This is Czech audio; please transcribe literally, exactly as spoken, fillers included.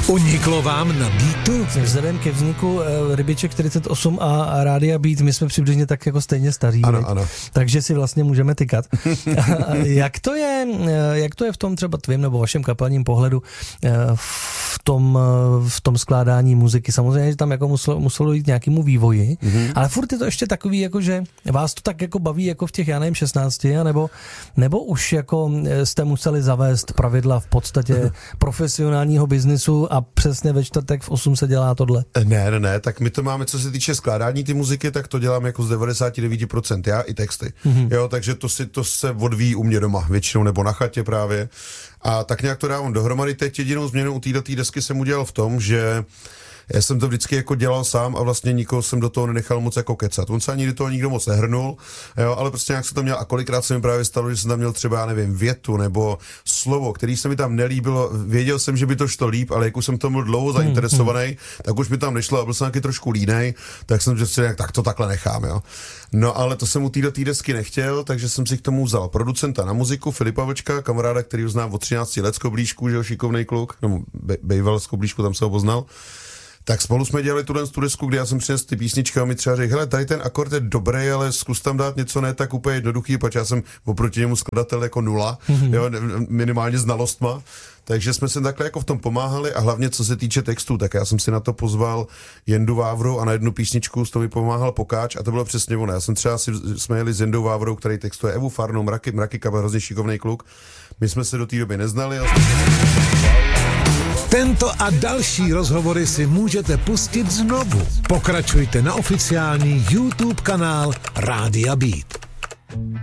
Uniklo vám na Beatu? Vzhledem ke vzniku uh, Rybiček čtyřicet osm a, a Rádia Beat, my jsme přibližně tak jako stejně staří. Ano, ano. Takže si vlastně můžeme tykat. jak, to je, jak to je v tom třeba tvým nebo vašem kapelním pohledu v tom, v tom skládání muziky? Samozřejmě, že tam jako muselo, muselo jít nějakému vývoji, mm-hmm. ale furt je to ještě takový, jako že vás to tak jako baví jako v těch, já nevím, šestnácti, nebo, nebo už jako jste museli zavést pravidla v podstatě profesionálního biznisu a přesně ve čtvrtek v osm se dělá tohle? Ne, ne, ne, tak my to máme, co se týče skládání ty muziky, tak to dělám jako z devadesát devět procent já i texty. Mm-hmm. Jo, takže to, si, to se odvíjí u mě doma, většinou nebo na chatě právě. A tak nějak to dávám dohromady. Teď jedinou změnou u této desky jsem udělal v tom, že já jsem to vždycky jako dělal sám a vlastně nikoho jsem do toho nenechal moc jako kecat. On se ani do toho nikdo moc nehrnul, jo, ale prostě nějak se to měl a kolikrát se mi právě stalo, že jsem tam měl třeba, já nevím, větu nebo slovo, který se mi tam nelíbilo. Věděl jsem, že by to šlo líp, ale jak už jsem tomu dlouho zainteresovaný, hmm, hmm. tak už mi tam nešlo a byl jsem taky trošku línej, tak jsem si řekl, tak to takhle nechám, jo. No ale to jsem u té do té desky nechtěl, takže jsem si k tomu vzal producenta na muziku, Filipa Vlčka, kamaráda, který ho znám od třinácti let z Koblížku, že jo, šikovnej kluk, nebo bejval z Koblížku, tam se ho poznal. Tak spolu jsme dělali tuhle tu desku, kdy já jsem přinesl ty písničky a mi třeba řekl, hele, tady ten akord je dobrý, ale zkus tam dát něco ne tak úplně jednoduchý, protože já jsem oproti němu skladatel jako nula, mm-hmm. jo, minimálně znalostma. Takže jsme se takhle jako v tom pomáhali a hlavně co se týče textů, tak já jsem si na to pozval Jendu Vávru a na jednu písničku s to mi pomáhal Pokáč a to bylo přesně ono. Já jsem třeba si, jsme jeli s Jendou Vávrou, který textuje Evu Farnou, Mraky, Mraky Kaba, hrozně šikovnej kluk. My jsme se do té doby neznali. A jsme se... Tento a další rozhovory si můžete pustit znovu. Pokračujte na oficiální YouTube kanál Rádia Beat.